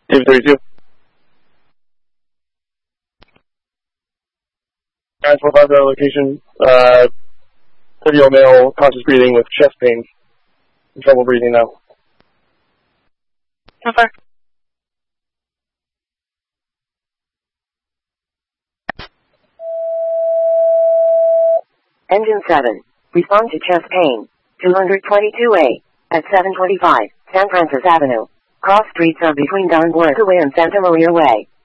David 32. Guys, 450 location, video male, conscious breathing with chest pain. In trouble breathing now. Okay. Engine 7. Respond to chest pain. 222A. At 725, San Francisco Avenue. Cross streets are between Don Bosco Way and Santa Maria Way.